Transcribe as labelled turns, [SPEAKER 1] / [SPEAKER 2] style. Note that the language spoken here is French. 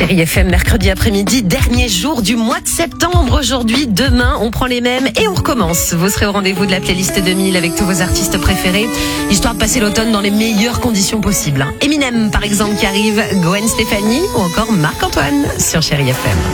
[SPEAKER 1] Chérie FM, mercredi après-midi, dernier jour du mois de septembre. Aujourd'hui, demain, on prend les mêmes et on recommence. Vous serez au rendez-vous de la playlist 2000 avec tous vos artistes préférés, histoire de passer l'automne dans les meilleures conditions possibles. Eminem, par exemple, qui arrive, Gwen Stefani ou encore Marc-Antoine sur Chérie FM.